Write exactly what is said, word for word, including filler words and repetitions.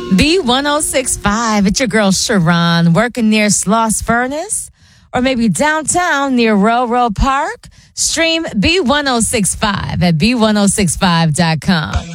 B ten sixty-five. It's your girl Sharon working near Sloss Furnace or maybe downtown near Railroad Park. Stream B ten sixty-five at B ten sixty-five dot com.